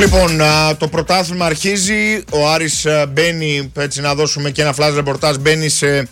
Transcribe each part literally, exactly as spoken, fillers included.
Λοιπόν, το πρωτάθλημα αρχίζει. Ο Άρης μπαίνει, έτσι να δώσουμε και ένα flash ρεπορτάζ, μπαίνει σε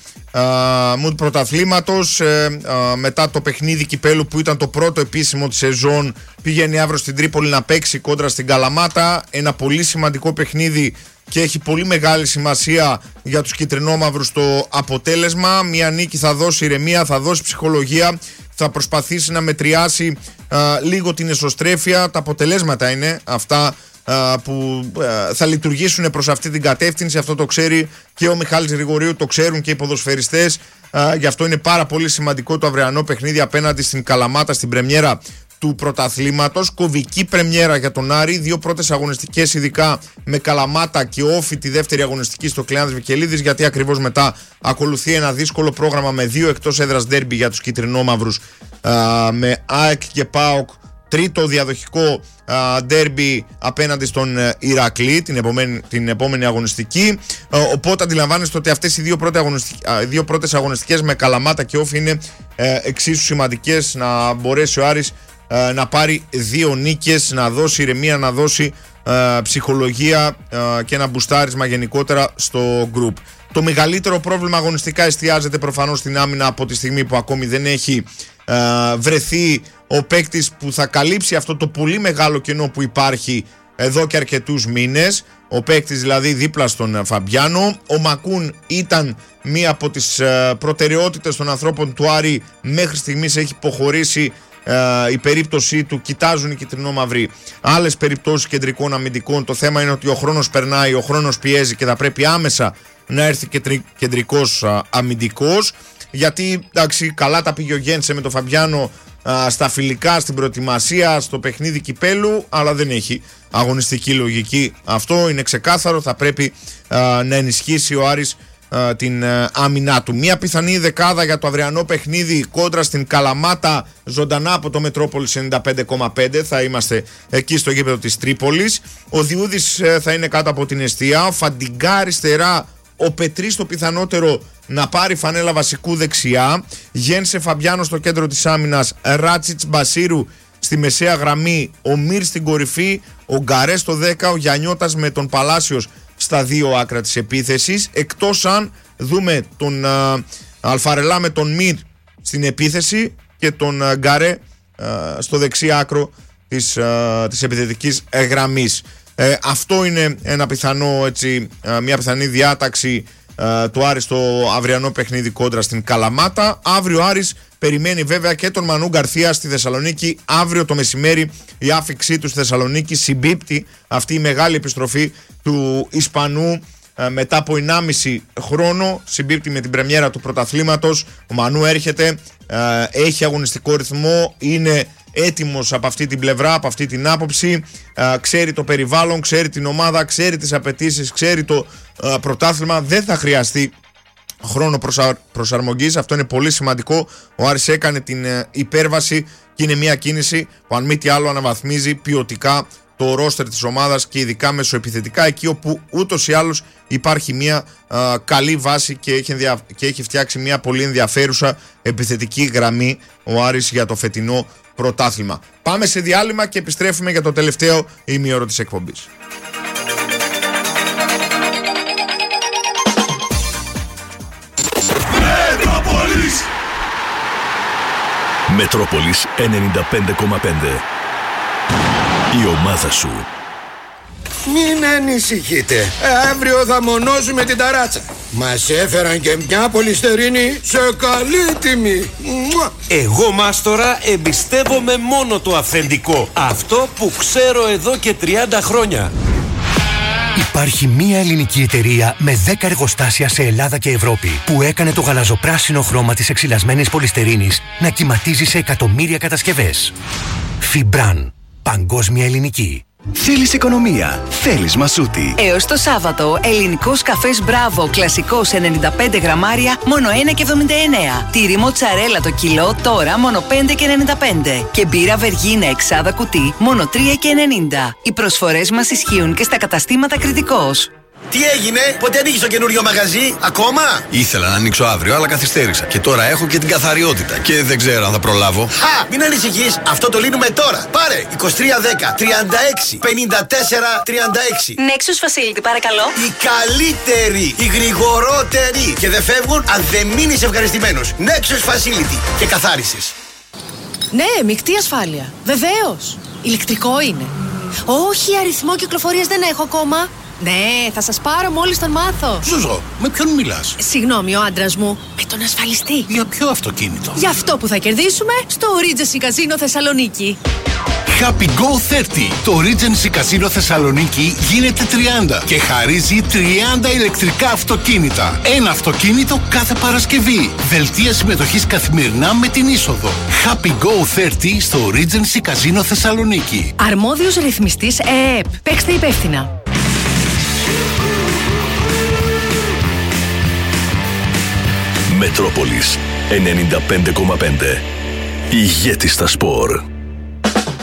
mood πρωταθλήματος. Μετά το παιχνίδι κυπέλου που ήταν το πρώτο επίσημο της σεζόν, πηγαίνει αύριο στην Τρίπολη να παίξει κόντρα στην Καλαμάτα. Ένα πολύ σημαντικό παιχνίδι και έχει πολύ μεγάλη σημασία για τους κυτρινόμαυρους το αποτέλεσμα. Μια νίκη θα δώσει ηρεμία, θα δώσει ψυχολογία, θα προσπαθήσει να μετριάσει α, λίγο την εσωστρέφεια. Τα αποτελέσματα είναι αυτά α, που α, θα λειτουργήσουν προς αυτή την κατεύθυνση. Αυτό το ξέρει και ο Μιχάλης Γρηγορίου, το ξέρουν και οι ποδοσφαιριστές. Α, γι' αυτό είναι πάρα πολύ σημαντικό το αυριανό παιχνίδι απέναντι στην Καλαμάτα, στην πρεμιέρα του πρωταθλήματος. Κομβική πρεμιέρα για τον Άρη. Δύο πρώτες αγωνιστικές, ειδικά με Καλαμάτα και Όφη τη δεύτερη αγωνιστική στο Κλεάνθης Βικελίδης, γιατί ακριβώς μετά ακολουθεί ένα δύσκολο πρόγραμμα με δύο εκτός έδρας ντέρμπι για τους κυτρινόμαυρους, α, με ΑΕΚ και ΠΑΟΚ. Τρίτο διαδοχικό α, ντέρμπι απέναντι στον Ηρακλή την επόμενη, την επόμενη αγωνιστική. Α, οπότε αντιλαμβάνεστε ότι αυτές οι δύο, πρώτες αγωνιστικές, α, δύο πρώτες αγωνιστικές με Καλαμάτα και Όφη είναι ε, εξίσου σημαντικές, να μπορέσει ο Άρης ε, να πάρει δύο νίκες, να δώσει ηρεμία, να δώσει ε, ψυχολογία ε, και ένα μπουστάρισμα γενικότερα στο γκρουπ. Το μεγαλύτερο πρόβλημα αγωνιστικά εστιάζεται προφανώς στην άμυνα, από τη στιγμή που ακόμη δεν έχει ε, βρεθεί ο παίκτης που θα καλύψει αυτό το πολύ μεγάλο κενό που υπάρχει εδώ και αρκετούς μήνες. Ο παίκτης δηλαδή δίπλα στον Φαμπιάνο. Ο Μακούν ήταν μία από τις ε, προτεραιότητες των ανθρώπων του Άρη. Μέχρι στιγμής έχει υποχωρήσει ε, η περίπτωσή του. Κοιτάζουν οι κυτρινόμαυροι άλλες περιπτώσεις κεντρικών αμυντικών. Το θέμα είναι ότι ο χρόνος περνάει, ο χρόνος πιέζει και θα πρέπει άμεσα να έρθει κεντρικός α, αμυντικός. Γιατί εντάξει, καλά τα πήγε ο Γένσε με τον Φαμπιάνο α, στα φιλικά, στην προετοιμασία, στο παιχνίδι κυπέλου, αλλά δεν έχει αγωνιστική λογική. Αυτό είναι ξεκάθαρο. Θα πρέπει α, να ενισχύσει ο Άρης α, την α, άμυνά του. Μια πιθανή δεκάδα για το αυριανό παιχνίδι κόντρα στην Καλαμάτα, ζωντανά από το Μετρόπολης ενενήντα πέντε κόμμα πέντε. Θα είμαστε εκεί στο γήπεδο της Τρίπολης. Ο Διούδης ε, θα είναι κάτω από την εστία. Ο Φαντιγκά αριστερά. Ο Πετρής το πιθανότερο να πάρει φανέλα βασικού δεξιά. Γένσε Φαμπιάνο στο κέντρο της άμυνας. Ράτσιτς Μπασίρου στη μεσαία γραμμή. Ο Μύρ στην κορυφή. Ο Γκαρέ στο δέκα. Ο Γιαννιώτας με τον Παλάσιος στα δύο άκρα της επίθεσης. Εκτός αν δούμε τον α, Αλφαρελά με τον Μύρ στην επίθεση και τον α, Γκαρέ α, στο δεξί άκρο της, α, της επιθετικής γραμμής. Ε, αυτό είναι ένα πιθανό, έτσι, μια πιθανή διάταξη ε, του Άρη στο αυριανό παιχνίδι κόντρα στην Καλαμάτα. Αύριο Άρης περιμένει βέβαια και τον Μανού Γκαρθία στη Θεσσαλονίκη. Αύριο το μεσημέρι η άφιξή του στη Θεσσαλονίκη. Συμπίπτει αυτή η μεγάλη επιστροφή του Ισπανού ε, μετά από ενάμιση χρόνο. Συμπίπτει με την πρεμιέρα του πρωταθλήματος. Ο Μανού έρχεται, ε, έχει αγωνιστικό ρυθμό, είναι έτοιμος από αυτή την πλευρά, από αυτή την άποψη. Α, ξέρει το περιβάλλον, ξέρει την ομάδα, ξέρει τις απαιτήσεις, ξέρει το α, πρωτάθλημα. Δεν θα χρειαστεί χρόνο προσα... προσαρμογής. Αυτό είναι πολύ σημαντικό. Ο Άρης έκανε την ε, υπέρβαση και είναι μια κίνηση που αν μη τι άλλο αναβαθμίζει ποιοτικά το ρόστερ της ομάδας και ειδικά μεσοεπιθετικά, εκεί όπου ούτως ή άλλως υπάρχει μια α, καλή βάση και έχει, ενδια... και έχει φτιάξει μια πολύ ενδιαφέρουσα επιθετική γραμμή ο Άρης για το φετινό πρωτάθλημα. Πάμε σε διάλειμμα και επιστρέφουμε για το τελευταίο ημίωρο της εκπομπής. Μετρόπολης Μετρόπολης ενενήντα πέντε κόμμα πέντε. Η ομάδα σου. Μην ανησυχείτε, αύριο θα μονώσουμε την ταράτσα. Μας έφεραν και μια πολυστερίνη σε καλή τιμή. Εγώ, μάστορα, εμπιστεύομαι μόνο το αυθεντικό. Αυτό που ξέρω εδώ και τριάντα χρόνια. Υπάρχει μία ελληνική εταιρεία με δέκα εργοστάσια σε Ελλάδα και Ευρώπη που έκανε το γαλαζοπράσινο χρώμα της εξυλασμένης πολυστερίνης να κυματίζει σε εκατομμύρια κατασκευές. Φιμπράν. Παγκόσμια ελληνική. Θέλεις οικονομία, θέλεις μασούτη. Έως το Σάββατο, ελληνικός καφές Μπράβο, κλασικός ενενήντα πέντε γραμμάρια, μόνο ένα και εβδομήντα εννέα. Τύρι μοτσαρέλα το κιλό, τώρα μόνο πέντε και ενενήντα πέντε. Και μπύρα Βεργίνα εξάδα κουτί, μόνο τρία και ενενήντα. Οι προσφορές μας ισχύουν και στα καταστήματα Κρητικός. Τι έγινε, πότε ανοίγεις το καινούριο μαγαζί, ακόμα? Ήθελα να ανοίξω αύριο, αλλά καθυστέρησα. Και τώρα έχω και την καθαριότητα. Και δεν ξέρω αν θα προλάβω. Χα! Μην ανησυχείς, αυτό το λύνουμε τώρα. Πάρε είκοσι τρία δέκα τριάντα έξι πενήντα τέσσερα τριάντα έξι. Nexus Facility, παρακαλώ. Οι καλύτεροι, οι γρηγορότεροι. Και δεν φεύγουν αν δεν μείνεις ευχαριστημένος. Nexus Facility. Και καθάρισες. Ναι, μεικτή ασφάλεια. Βεβαίως. Ηλεκτρικό είναι. Όχι, αριθμό κυκλοφορίας δεν έχω ακόμα. Ναι, θα σας πάρω μόλις τον μάθω. Ζουζό, με ποιον μιλάς? Συγγνώμη, ο άντρας μου. Με τον ασφαλιστή. Για ποιο αυτοκίνητο? Για αυτό που θα κερδίσουμε στο Regency Casino Θεσσαλονίκη. Happy Go τριάντα. Το Regency Casino Θεσσαλονίκη γίνεται τριάντα και χαρίζει τριάντα ηλεκτρικά αυτοκίνητα. Ένα αυτοκίνητο κάθε Παρασκευή. Δελτία συμμετοχής καθημερινά με την είσοδο. Happy Go τριάντα στο Regency Casino Θεσσαλονίκη. Αρμόδιος ρυθμιστής ΕΕΠ. Παίξτε υπεύθυνα. Μετρόπολης ενενήντα πέντε κόμμα πέντε. Ηγέτη στα σπορ.